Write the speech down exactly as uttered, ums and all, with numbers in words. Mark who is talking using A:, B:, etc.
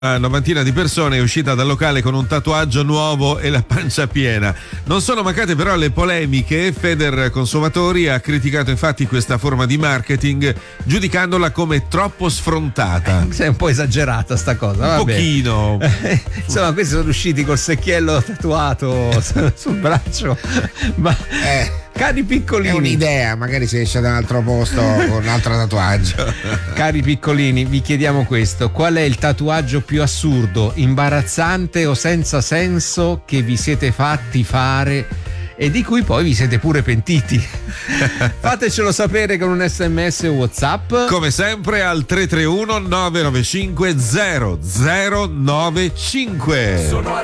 A: Una ventina di persone è uscita dal locale con un tatuaggio nuovo e la pancia piena. Non sono mancate però le polemiche. Feder Consumatori ha criticato infatti questa forma di marketing giudicandola come troppo sfrontata.
B: È un po' esagerata sta cosa.
A: Un
B: vabbè.
A: pochino.
B: Insomma, questi sono usciti col secchiello tatuato sul braccio. Ma
C: eh.
B: Cari piccolini,
C: è un'idea, magari si esce da un altro posto con un altro tatuaggio.
B: Cari piccolini, vi chiediamo questo: qual è il tatuaggio più assurdo, imbarazzante o senza senso che vi siete fatti fare e di cui poi vi siete pure pentiti? Fatecelo sapere con un sms o WhatsApp,
A: come sempre al tre tre uno nove nove cinque zero zero nove cinque.